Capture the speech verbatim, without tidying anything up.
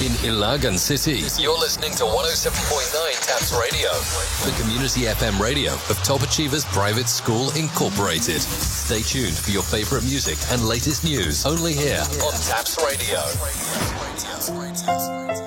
in Ilagan City. You're listening to one oh seven point nine Taps Radio, the community F M radio of Top Achievers Private School Incorporated. Stay tuned for your favorite music and latest news only here on Taps Radio.